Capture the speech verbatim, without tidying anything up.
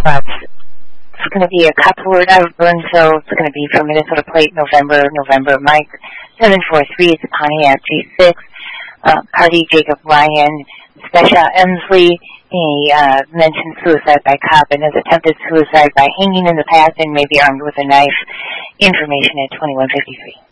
spots. It's going to be a Copperwood out of Burnsville. It's going to be for Minnesota Plate, November, November. Mike, seven four three. It's a Pontiac G six. Uh, Cardi, Jacob Ryan, Special Emsley. He uh, mentioned suicide by cop and has attempted suicide by hanging in the path and maybe armed with a knife. Information at twenty-one fifty-three.